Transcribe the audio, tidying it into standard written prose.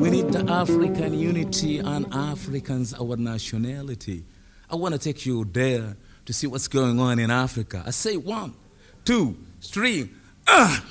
We need the African unity and Africans, our nationality. I want to take you there to see what's going on in Africa. I say 1, 2, 3.